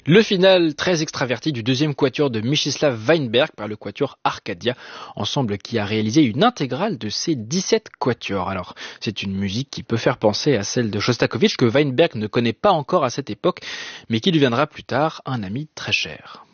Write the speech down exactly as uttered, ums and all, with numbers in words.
Le final très extraverti du deuxième quatuor de Mstislav Weinberg par le quatuor Arcadia, ensemble qui a réalisé une intégrale de ces dix-sept quatuors. Alors, c'est une musique qui peut faire penser à celle de Shostakovich que Weinberg ne connaît pas encore à cette époque, mais qui deviendra plus tard un ami très cher.